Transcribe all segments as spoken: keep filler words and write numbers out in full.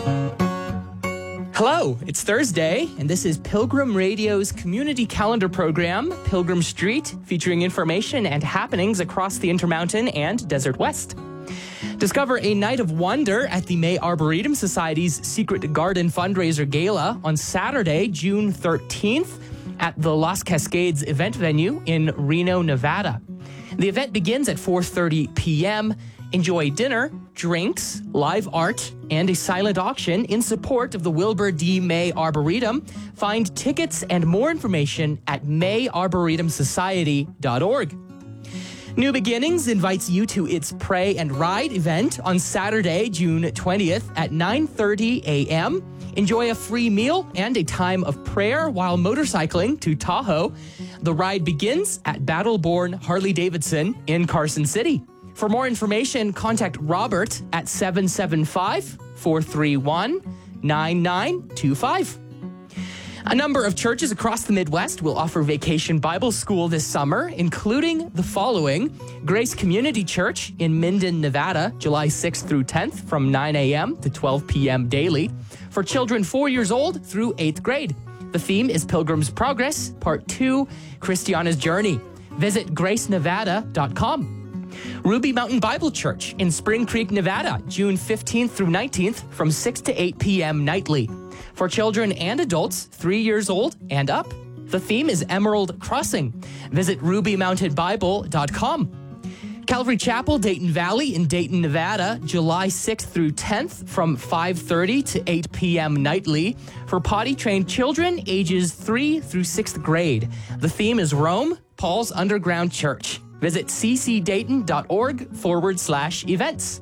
Hello, it's Thursday, and this is Pilgrim Radio's community calendar program, Pilgrim Street, featuring information and happenings across the Intermountain and Desert West. Discover a night of wonder at the May Arboretum Society's Secret Garden Fundraiser Gala on Saturday, June thirteenth, at the Las Cascades event venue in Reno, Nevada. The event begins at four thirty p.m. Enjoy dinner, drinks, live art, and a silent auction in support of the Wilbur D. May Arboretum. Find tickets and more information at may arboretum society dot org. New Beginnings invites you to its Pray and Ride event on Saturday, June twentieth at nine thirty a.m. Enjoy a free meal and a time of prayer while motorcycling to Tahoe. The ride begins at Battleborn Harley-Davidson in Carson City. For more information, contact Robert at seven seven five, four three one, nine nine two five. A number of churches across the Midwest will offer Vacation Bible School this summer, including the following: Grace Community Church in Minden, Nevada, July sixth through tenth from nine a.m. to twelve p.m. daily, for children four years old through eighth grade. The theme is Pilgrim's Progress, Part two, Christiana's Journey. Visit grace nevada dot com. Ruby Mountain Bible Church in Spring Creek, Nevada, June fifteenth through nineteenth from six to eight p.m. nightly. For children and adults three years old and up, the theme is Emerald Crossing. Visit ruby mountain bible dot com. Calvary Chapel, Dayton Valley in Dayton, Nevada, July sixth through tenth from five thirty to eight p.m. nightly for potty-trained children ages three through sixth grade. The theme is Rome, Paul's Underground Church. Visit ccdayton.org forward slash events.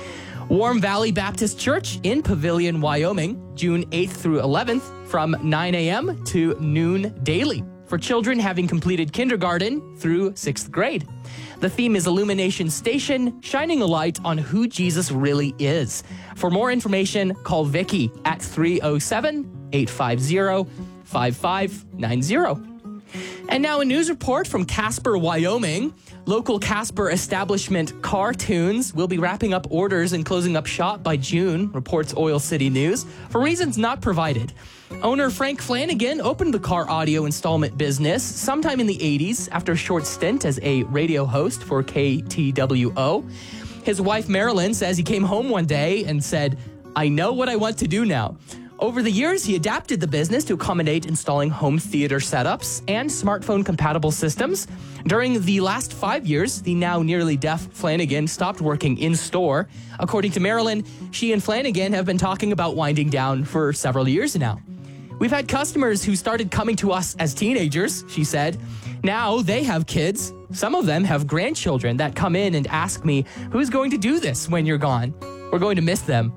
Warm Valley Baptist Church in Pavilion, Wyoming, June eighth through eleventh from nine a.m. to noon daily for children having completed kindergarten through sixth grade. The theme is Illumination Station, shining a light on who Jesus really is. For more information, call Vicky at three oh seven, eight five zero, five five nine zero. And now a news report from Casper, Wyoming. Local Casper establishment Cartoons will be wrapping up orders and closing up shop by June, reports Oil City News, for reasons not provided. Owner Frank Flanagan opened the car audio installment business sometime in the eighties after a short stint as a radio host for K T W O. His wife Marilyn says he came home one day and said, "I know what I want to do now." Over the years, he adapted the business to accommodate installing home theater setups and smartphone-compatible systems. During the last five years, the now nearly deaf Flanagan stopped working in-store. According to Marilyn, she and Flanagan have been talking about winding down for several years now. "We've had customers who started coming to us as teenagers," she said. "Now they have kids. Some of them have grandchildren that come in and ask me, 'Who's going to do this when you're gone?' We're going to miss them."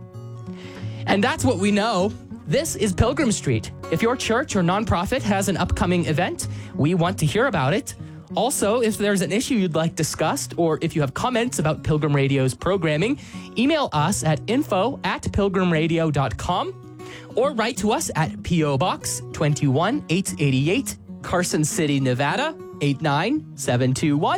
And that's what we know. This is Pilgrim Street. If your church or nonprofit has an upcoming event, we want to hear about it. Also, if there's an issue you'd like discussed, or if you have comments about Pilgrim Radio's programming, email us at info at pilgrim radio dot com or write to us at P O Box two one eight eight eight, Carson City, Nevada eight nine seven two one.